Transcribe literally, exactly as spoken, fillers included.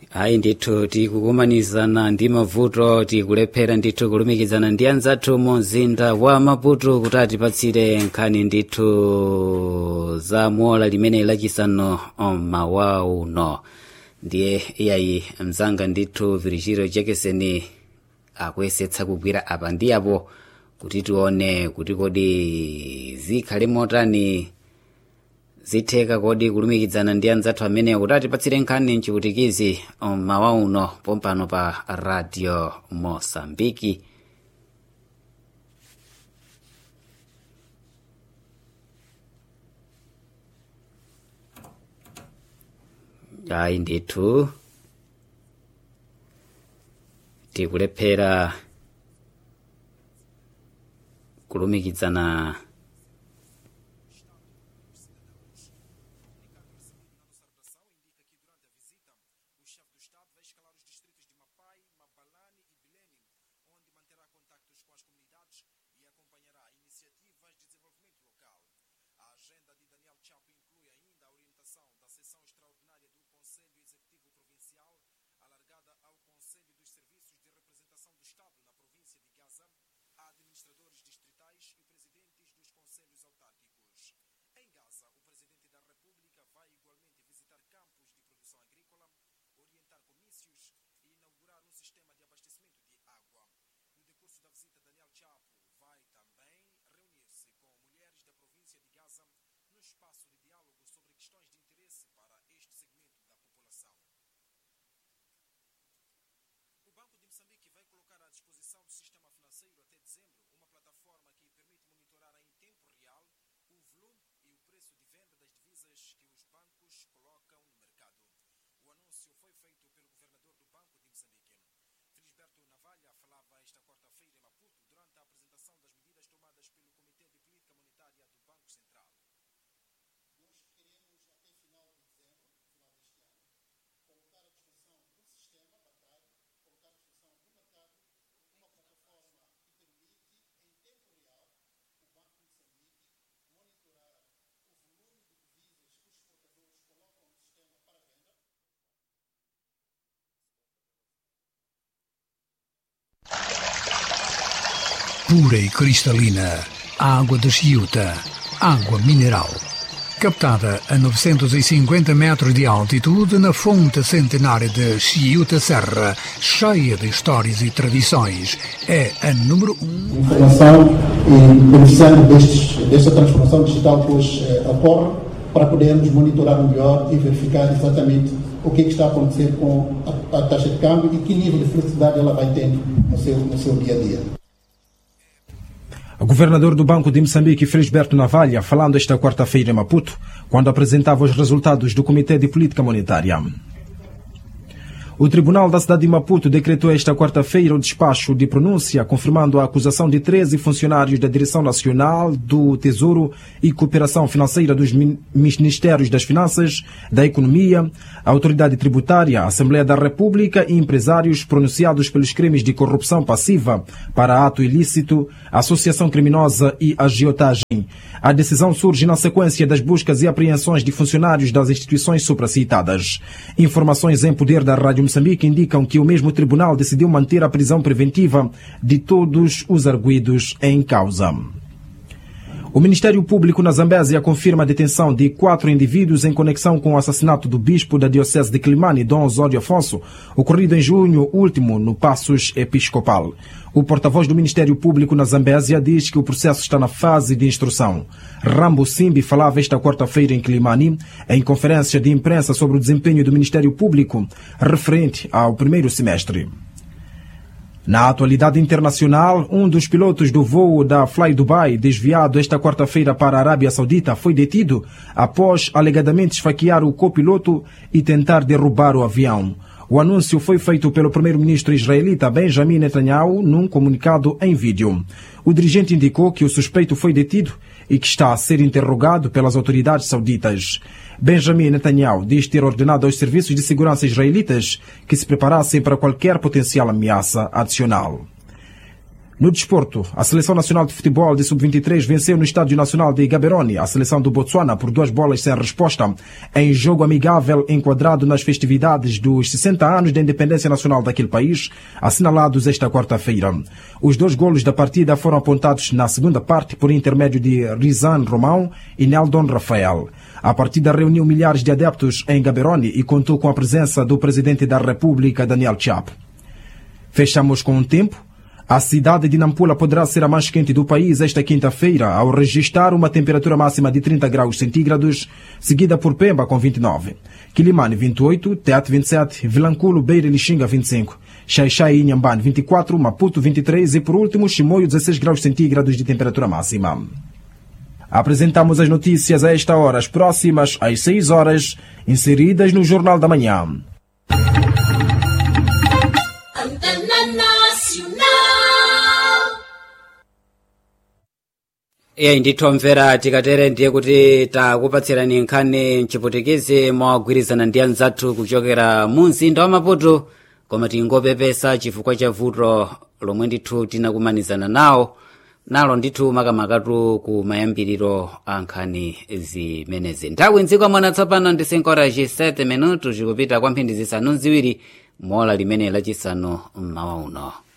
hayi ndithu tikukumanizana ndi mavuto tikulephera ndithu kulumikizana ndi anzathu mu mzinda wa Maputo kuti atipatsire nkhani ndithu za mola limene lachisanu mawa uno. Ndiye iyayi mzanga ndithu Virgilio Jekeseni akuyesetsa kugwira apa ndi apo kuti tione kuti kodi zikhale motani, zitheka kodi kulumikizana ndi anzathu amene kuti atipatsire nkhani mchiputikizi mawa uno pompano pa Radio Mosambiki. Ayi ndithu tikulephera kulumikizana pura e cristalina, a água de Chiuta, água mineral. Captada a novecentos e cinquenta metros de altitude na fonte centenária de Chiuta Serra, cheia de histórias e tradições, é a número um. Informação e beneficiando destes, desta transformação digital que hoje eh, ocorre, para podermos monitorar melhor e verificar exatamente o que, é que está a acontecer com a, a taxa de câmbio e que nível de flexibilidade ela vai tendo no seu, no seu dia a dia. O governador do Banco de Moçambique, Felisberto Navalha, falando esta quarta-feira em Maputo, quando apresentava os resultados do Comitê de Política Monetária. O Tribunal da cidade de Maputo decretou esta quarta-feira o despacho de pronúncia, confirmando a acusação de treze funcionários da Direção Nacional do Tesouro e Cooperação Financeira dos Ministérios das Finanças, da Economia, a Autoridade Tributária, a Assembleia da República e empresários pronunciados pelos crimes de corrupção passiva para ato ilícito, associação criminosa e agiotagem. A decisão surge na sequência das buscas e apreensões de funcionários das instituições supracitadas. Informações em poder da Rádio Moçambique indicam que o mesmo tribunal decidiu manter a prisão preventiva de todos os arguidos em causa. O Ministério Público na Zambésia confirma a detenção de quatro indivíduos em conexão com o assassinato do bispo da Diocese de Climane, Dom Osório Afonso, ocorrido em junho último no Passos Episcopal. O porta-voz do Ministério Público na Zambésia diz que o processo está na fase de instrução. Rambo Simbi falava esta quarta-feira em Climane, em conferência de imprensa sobre o desempenho do Ministério Público, referente ao primeiro semestre. Na atualidade internacional, um dos pilotos do voo da Fly Dubai, desviado esta quarta-feira para a Arábia Saudita, foi detido após alegadamente esfaquear o copiloto e tentar derrubar o avião. O anúncio foi feito pelo primeiro-ministro israelita Benjamin Netanyahu num comunicado em vídeo. O dirigente indicou que o suspeito foi detido e que está a ser interrogado pelas autoridades sauditas. Benjamin Netanyahu diz ter ordenado aos serviços de segurança israelitas que se preparassem para qualquer potencial ameaça adicional. No desporto, a Seleção Nacional de Futebol de sub vinte e três venceu no Estádio Nacional de Gaborone a seleção do Botsuana por duas bolas sem resposta, em jogo amigável enquadrado nas festividades dos sessenta anos da independência nacional daquele país, assinalados esta quarta-feira. Os dois golos da partida foram apontados na segunda parte por intermédio de Rizan Romão e Neldon Rafael. A partida reuniu milhares de adeptos em Gaborone e contou com a presença do presidente da República, Daniel Chapo. Fechamos com o tempo. A cidade de Nampula poderá ser a mais quente do país esta quinta-feira, ao registrar uma temperatura máxima de trinta graus centígrados, seguida por Pemba com vinte e nove, Quilimane vinte e oito, Tete vinte e sete, Vilanculo, Beira e Lixinga vinte e cinco, Xaixai e Inhambane vinte e quatro, Maputo vinte e três e, por último, Chimoio dezesseis graus centígrados de temperatura máxima. Apresentamos as notícias a esta hora, as próximas às seis horas, inseridas no Jornal da Manhã. Iya nditomvera tikatere ndiye kuti takupatsirani nkhani mchiputikezi mwagwirizana ndi anzathu kuchokera mu mzinda wa Maputo, koma tingopepesa chifukwa cha vuto lomwe ndithu tinakumanizana nawo nalo ndithu makamakatu ku mayambiriro a nkhani zimenezi. Nthawi nziko mwana tsopano ndi senkora sete minutu zikupita kwa mphindi zisanu ziwiri mola limene lachisanu mmawa uno.